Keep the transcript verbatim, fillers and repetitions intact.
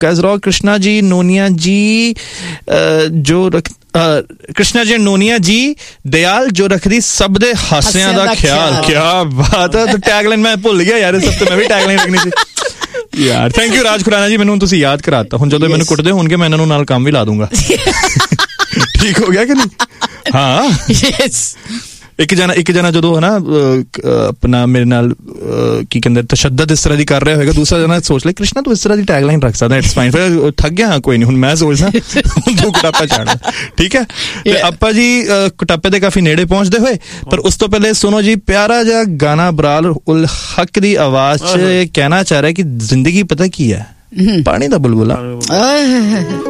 कैजरॉल कृष्णा जी नोनिया जी जो रख कृष्णा जी नोनिया जी दयाल जो रखदी सब दे हासियां दा ख्याल। क्या बात है। तो टैगलाइन मैं भुल गया यार, सब तो मैं भी टैगलाइन रखनी सी यार। थैंक यू राज खुराना जी, मैनू तुसी याद कराता। हुण जदों मैनू कुटदे होणगे मैं इन्हां नूं नाल काम भी ला दूंगा। ठीक हो गया कि नहीं? हाँ यस। एक जना एक जना जो है ना अपना मेरे नाल की कहते तशद्दद इस तरह की कर रहा होगा, दूसरा जना सोच ले कृष्णा तू इस तरह की टैगलाइन रख सकता, इट्स फाइन। फिर थक गया, हाँ कोई नहीं, हुण मैं सोचना तू कटापा चाड़। ठीक है ते आपा जी कटापे दे काफी नेड़े पहुंचते हुए, पर उस तो पहले सुनो जी प्यारा जा गाना बराल उल हक दी आवाज च कहना चाह रहा है कि जिंदगी पता की है, पानी दा बुलबुला।